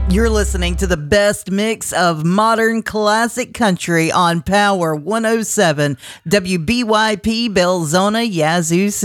You're listening to the best mix of modern classic country on Power 107 WBYP Belzona, Yazoo City.